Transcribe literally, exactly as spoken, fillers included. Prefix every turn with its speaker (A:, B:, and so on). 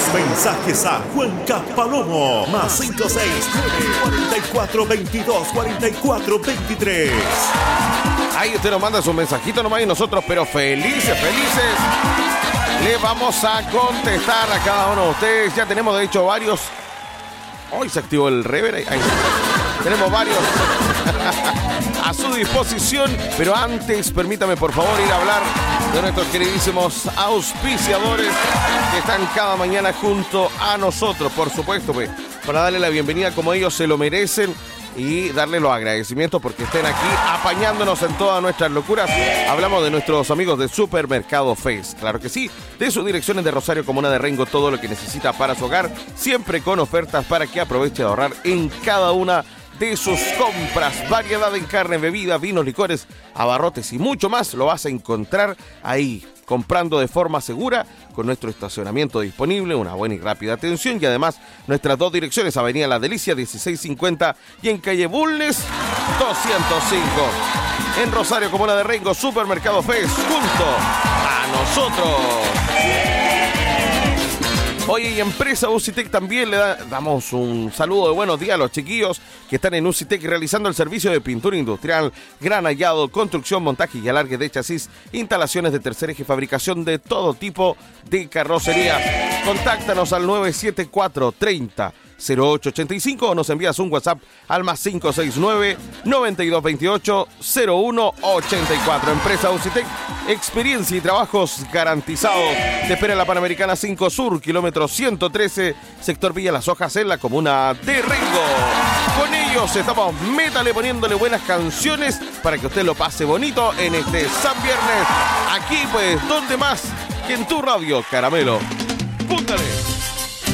A: mensajes a Cuenca Palomo. Más cinco seis nueve, cuatro cuatro, veintidós, cuarenta y cuatro, veintitrés.
B: Ahí usted nos manda su mensajito nomás y nosotros, pero felices, felices, le vamos a contestar a cada uno de ustedes. Ya tenemos, de hecho, varios. Hoy se activó el rever. Ahí. Ahí. Tenemos varios a su disposición, pero antes, permítame por favor ir a hablar de nuestros queridísimos auspiciadores que están cada mañana junto a nosotros, por supuesto, pues, para darle la bienvenida como ellos se lo merecen y darle los agradecimientos porque estén aquí apañándonos en todas nuestras locuras. Hablamos de nuestros amigos de Supermercado Face, claro que sí, de sus direcciones de Rosario, Comuna de Rengo, todo lo que necesita para su hogar, siempre con ofertas para que aproveche de ahorrar en cada una de sus compras. Variedad en carne, bebidas, vinos, licores, abarrotes y mucho más lo vas a encontrar ahí, comprando de forma segura, con nuestro estacionamiento disponible, una buena y rápida atención y además nuestras dos direcciones, Avenida La Delicia dieciséis cincuenta y en calle Bulnes doscientos cinco. En Rosario, Comuna de Rengo, Supermercado Fest, junto a nosotros. Oye, y empresa Ucitec también le da, damos un saludo de buenos días a los chiquillos que están en Ucitec realizando el servicio de pintura industrial, granallado, construcción, montaje y alargue de chasis, instalaciones de tercer eje, fabricación de todo tipo de carrocerías. Contáctanos al nueve siete cuatro, treinta, cero ocho ochenta y cinco o nos envías un WhatsApp al más cinco seis nueve, noventa y dos veintiocho, cero uno ochenta y cuatro. Empresa Ucitec, experiencia y trabajos garantizados. Te espera en la Panamericana cinco Sur, kilómetro ciento trece, sector Villa Las Hojas, en la comuna de Rengo. Con ellos estamos métale poniéndole buenas canciones para que usted lo pase bonito en este San Viernes. Aquí pues, ¿dónde más que en tu radio, Caramelo? ¡Púntale!